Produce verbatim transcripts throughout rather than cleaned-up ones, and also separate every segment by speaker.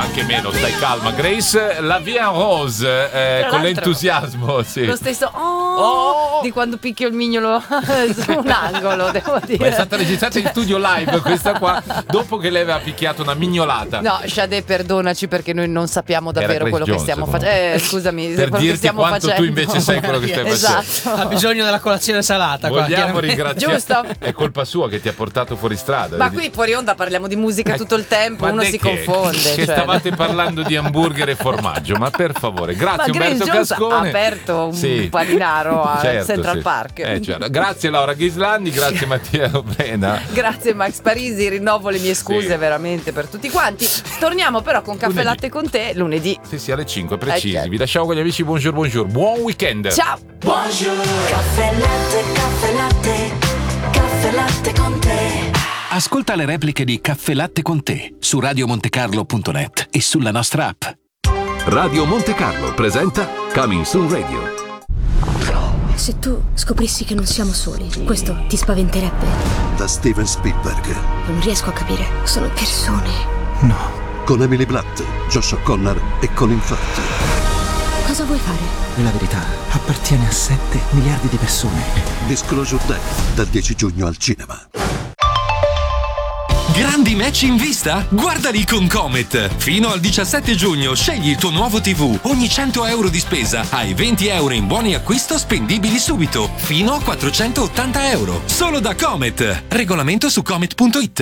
Speaker 1: anche meno, stai calma. Grace, la Vie en Rose, eh, con l'entusiasmo, sì.
Speaker 2: Lo stesso oh, oh. di quando picchio il mignolo su un angolo, devo dire.
Speaker 1: Ma è stata registrata in studio live questa qua, dopo che lei aveva picchiato una mignolata.
Speaker 2: No, Sade, perdonaci perché noi non sappiamo davvero quello
Speaker 1: Jones,
Speaker 2: che stiamo facendo. Eh, scusami,
Speaker 1: per
Speaker 2: quello
Speaker 1: dirti
Speaker 2: che stiamo
Speaker 1: quanto
Speaker 2: facendo.
Speaker 1: tu invece sai quello che stai
Speaker 2: esatto.
Speaker 1: facendo.
Speaker 3: Ha bisogno della colazione salata.
Speaker 1: Vogliamo
Speaker 3: qua,
Speaker 1: ringraziare.
Speaker 2: Giusto.
Speaker 1: È colpa sua che ti ha portato fuori strada.
Speaker 2: Ma qui fuori onda parliamo di musica tutto il tempo,
Speaker 1: ma
Speaker 2: uno si
Speaker 1: che,
Speaker 2: confonde.
Speaker 1: Che
Speaker 2: cioè.
Speaker 1: stavate parlando di hamburger e formaggio, ma per favore, grazie
Speaker 2: ma
Speaker 1: Umberto
Speaker 2: Jones
Speaker 1: Cascone.
Speaker 2: Ha aperto un
Speaker 1: sì.
Speaker 2: paninaro a
Speaker 1: certo,
Speaker 2: Central
Speaker 1: sì.
Speaker 2: Park.
Speaker 1: Eh, certo. Grazie Laura Ghislandi, grazie Mattia Obrena.
Speaker 2: Grazie Max Parisi, rinnovo le mie scuse sì. veramente per tutti quanti. Torniamo però con Caffè
Speaker 1: lunedì.
Speaker 2: Latte con te lunedì.
Speaker 1: Sì, sì, alle cinque precisi.
Speaker 2: Eh, certo.
Speaker 1: Vi lasciamo con gli amici. Buongiorno, buongiorno. Buon weekend.
Speaker 2: Ciao.
Speaker 4: Buongiorno. Caffè Latte, Caffè Latte, Caffè Latte con te.
Speaker 5: Ascolta le repliche di Caffè Latte con te su radio montecarlo punto net e sulla nostra app.
Speaker 6: Radio Monte Carlo presenta Coming Soon Radio.
Speaker 7: Se tu scoprissi che non siamo soli, questo ti spaventerebbe?
Speaker 8: Da Steven Spielberg.
Speaker 7: Non riesco a capire, sono persone.
Speaker 8: No. Con Emily Blunt, Josh O'Connor e Colin Firth.
Speaker 7: Cosa vuoi fare?
Speaker 9: La verità appartiene a sette miliardi di persone.
Speaker 8: Disclosure Day, dal dieci giugno al cinema.
Speaker 5: Grandi match in vista? Guardali con Comet! Fino al diciassette giugno scegli il tuo nuovo tivù. Ogni cento euro di spesa hai venti euro in buoni acquisto spendibili subito. Fino a quattrocentottanta euro. Solo da Comet. Regolamento su comet punto it.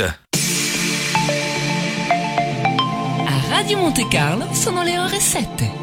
Speaker 10: A Radio Monte Carlo sono le ore sette.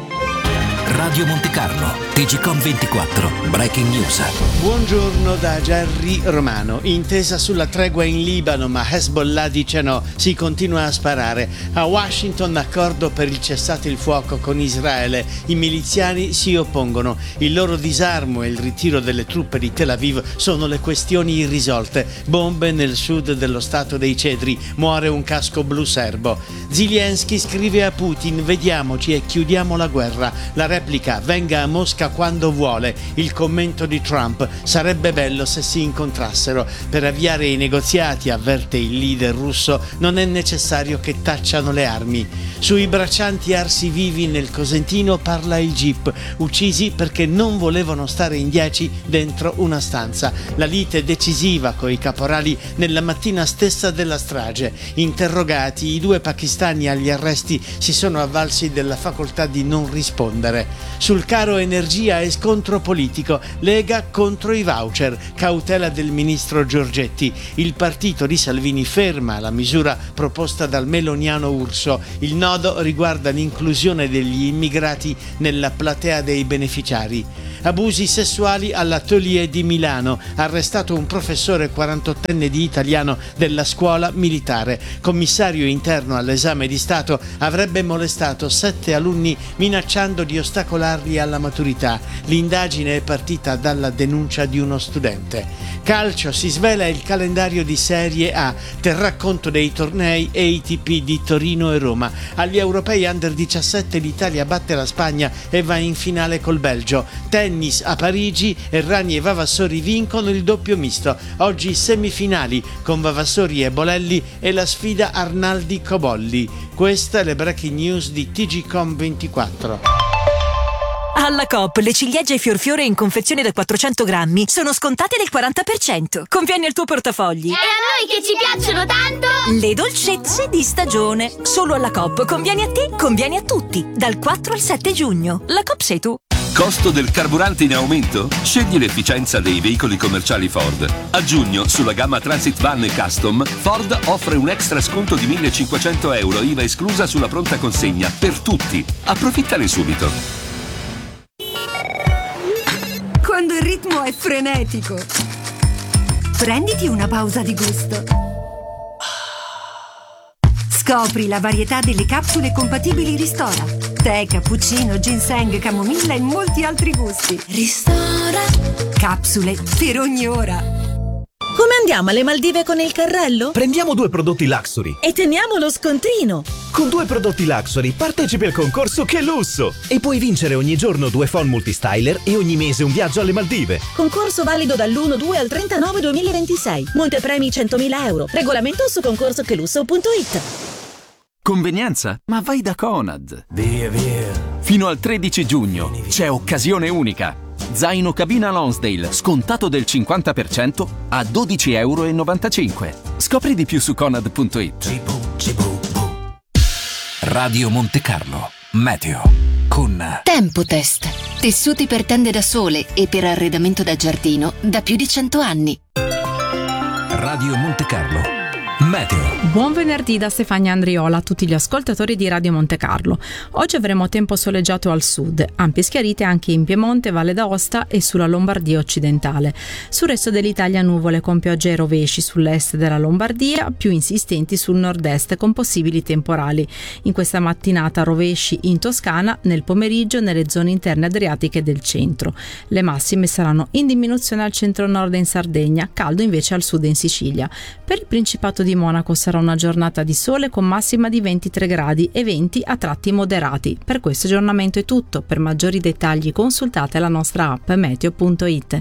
Speaker 5: Radio Monte Carlo, T G Com ventiquattro, Breaking News.
Speaker 11: Buongiorno da Gerry Romano. Intesa sulla tregua in Libano, ma Hezbollah dice no, si continua a sparare. A Washington accordo per il cessate il fuoco con Israele. I miliziani si oppongono. Il loro disarmo e il ritiro delle truppe di Tel Aviv sono le questioni irrisolte. Bombe nel sud dello stato dei Cedri. Muore un casco blu serbo. Zelensky scrive a Putin: vediamoci e chiudiamo la guerra. La replica: venga a Mosca quando vuole. Il commento di Trump: sarebbe bello se si incontrassero. Per avviare i negoziati, avverte il leader russo, non è necessario che tacciano le armi. Sui braccianti arsi vivi nel Cosentino parla il G I P, uccisi perché non volevano stare in dieci dentro una stanza. La lite decisiva coi caporali nella mattina stessa della strage. Interrogati, i due pakistani agli arresti si sono avvalsi della facoltà di non rispondere. Sul caro energia e scontro politico, Lega contro i voucher, cautela del ministro Giorgetti. Il partito di Salvini ferma la misura proposta dal meloniano Urso. Il nodo riguarda l'inclusione degli immigrati nella platea dei beneficiari. Abusi sessuali all'Atelier di Milano, arrestato un professore quarantottenne di italiano della scuola militare. Commissario interno all'esame di Stato, avrebbe molestato sette alunni minacciando di ostacolarli alla maturità. L'indagine è partita dalla denuncia di uno studente. Calcio, si svela il calendario di Serie A, terrà conto dei tornei A T P di Torino e Roma. Agli europei under diciassette l'Italia batte la Spagna e va in finale col Belgio. Tennis a Parigi, Errani e Vavassori vincono il doppio misto. Oggi semifinali con Vavassori e Bolelli e la sfida Arnaldi-Cobolli. Queste le breaking news di T G Com ventiquattro.
Speaker 12: Alla Coop le ciliegie Fiorfiore in confezione da quattrocento grammi sono scontate del quaranta per cento. Conviene al tuo portafogli.
Speaker 13: E a noi che ci piacciono tanto!
Speaker 12: Le dolcezze di stagione. Solo alla Coop. Conviene a te, conviene a tutti. Dal quattro al sette giugno. La Coop sei tu.
Speaker 6: Costo del carburante in aumento? Scegli l'efficienza dei veicoli commerciali Ford. A giugno, sulla gamma Transit Van e Custom, Ford offre un extra sconto di millecinquecento euro I V A esclusa sulla pronta consegna per tutti. Approfittane subito.
Speaker 14: Quando il ritmo è frenetico, prenditi una pausa di gusto. Scopri la varietà delle capsule compatibili Ristora. Tè, cappuccino, ginseng, camomilla e molti altri gusti. Ristora. Capsule per ogni ora.
Speaker 15: Come andiamo alle Maldive con il carrello?
Speaker 16: Prendiamo due prodotti Luxury
Speaker 15: e teniamo lo scontrino.
Speaker 16: Con due prodotti Luxury partecipi al concorso Che Lusso e puoi vincere ogni giorno due phone multistyler e ogni mese un viaggio alle Maldive.
Speaker 15: Concorso valido dall'uno due al trentanove duemilaventisei. Montepremi centomila euro. Regolamento su concorso che lusso punto it.
Speaker 17: Convenienza? Ma vai da Conad. Via, via. Fino al tredici giugno c'è occasione unica. Zaino cabina Lonsdale scontato del cinquanta per cento a dodici e novantacinque euro. Scopri di più su conad punto it.
Speaker 5: Radio Monte Carlo. Meteo. Con
Speaker 18: Tempotest. Tessuti per tende da sole e per arredamento da giardino da più di cento anni.
Speaker 5: Radio Monte Carlo. Meteo.
Speaker 19: Buon venerdì da Stefania Andriola a tutti gli ascoltatori di Radio Monte Carlo. Oggi avremo tempo soleggiato al sud, ampie schiarite anche in Piemonte, Valle d'Aosta e sulla Lombardia occidentale. Sul resto dell'Italia nuvole con piogge e rovesci sull'est della Lombardia, più insistenti sul nord-est con possibili temporali. In questa mattinata rovesci in Toscana, nel pomeriggio nelle zone interne adriatiche del centro. Le massime saranno in diminuzione al centro-nord e in Sardegna, caldo invece al sud e in Sicilia. Per il Principato di Monaco sarà una giornata di sole con massima di ventitré gradi e venti a tratti moderati. Per questo aggiornamento è tutto. Per maggiori dettagli consultate la nostra app meteo punto it.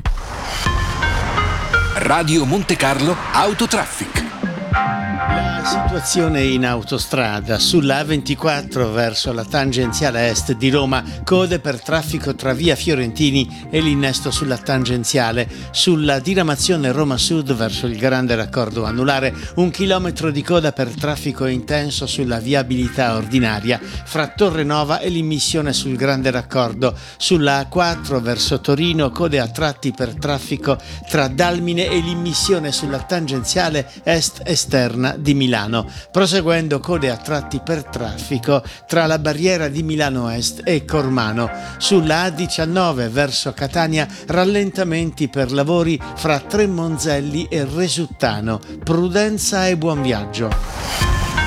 Speaker 5: Radio Monte Carlo Autotraffic.
Speaker 11: La situazione in autostrada sulla A ventiquattro verso la tangenziale est di Roma, code per traffico tra via Fiorentini e l'innesto sulla tangenziale. Sulla diramazione Roma Sud verso il grande raccordo anulare, un chilometro di coda per traffico intenso sulla viabilità ordinaria fra Torre Nova e l'immissione sul grande raccordo. Sulla A quattro verso Torino, code a tratti per traffico tra Dalmine e l'immissione sulla tangenziale est esterna di Milano, proseguendo code a tratti per traffico tra la barriera di Milano Est e Cormano. Sulla A diciannove verso Catania, rallentamenti per lavori fra Tremonzelli e Resuttano. Prudenza e buon viaggio.